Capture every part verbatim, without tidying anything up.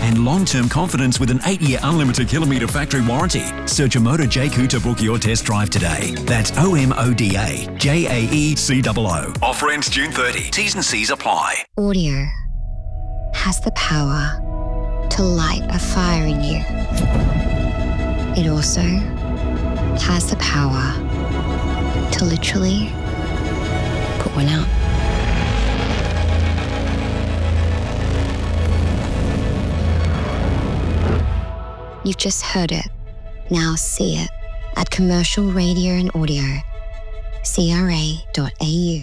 and long-term confidence with an eight-year unlimited kilometre factory warranty. Search Omoda J Q to book your test drive today. That's O M O D A J A E C O O. Offer ends June thirtieth. T's and C's apply. Audio has the power to light a fire in you. It also has the power to literally put one out. You've just heard it. Now see it at Commercial Radio and Audio, C R A dot A U.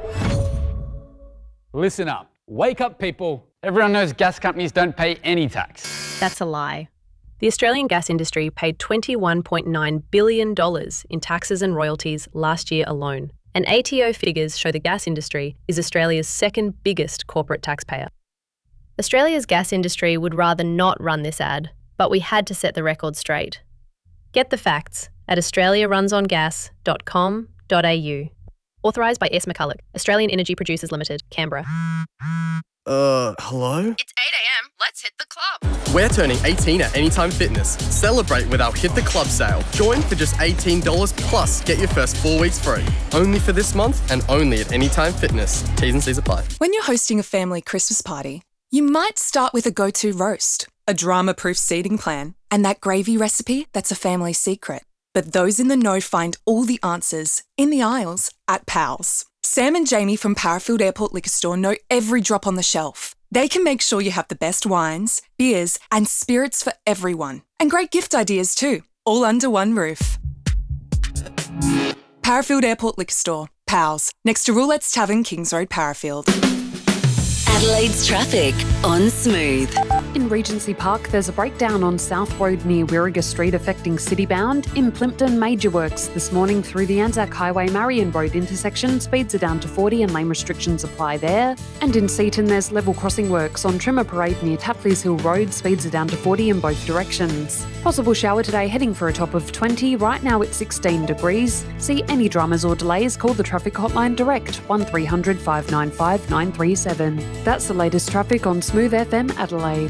Listen up. Wake up, people. Everyone knows gas companies don't pay any tax. That's a lie. The Australian gas industry paid twenty-one point nine billion dollars in taxes and royalties last year alone. And A T O figures show the gas industry is Australia's second biggest corporate taxpayer. Australia's gas industry would rather not run this ad, but we had to set the record straight. Get the facts at australia runs on gas dot com dot a u. Authorised by S. McCulloch, Australian Energy Producers Limited, Canberra. Uh, hello? It's eight a.m. Let's hit the club. We're turning eighteen at Anytime Fitness. Celebrate with our Hit the Club sale. Join for just eighteen dollars plus get your first four weeks free. Only for this month and only at Anytime Fitness. T's and C's apply. When you're hosting a family Christmas party, you might start with a go-to roast, a drama-proof seating plan, and that gravy recipe that's a family secret. But those in the know find all the answers in the aisles at Pals. Sam and Jamie from Parafield Airport Liquor Store know every drop on the shelf. They can make sure you have the best wines, beers, and spirits for everyone. And great gift ideas too, all under one roof. Parafield Airport Liquor Store, Pals, next to Roulette's Tavern, Kings Road, Parafield. Adelaide's traffic on Smooth. In Regency Park, there's a breakdown on South Road near Wirriga Street affecting Citybound. In Plympton, major works this morning through the Anzac Highway Marion Road intersection. Speeds are down to forty and lane restrictions apply there. And in Seaton, there's level crossing works on Trimmer Parade near Tapleys Hill Road. Speeds are down to forty in both directions. Possible shower today, heading for a top of twenty. Right now it's sixteen degrees. See any dramas or delays, call the traffic hotline direct, one three hundred five nine five nine three seven. That's the latest traffic on Smooth F M Adelaide.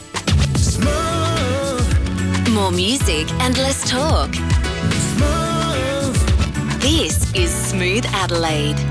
Smooth. More music and less talk. Smooth. This is Smooth Adelaide.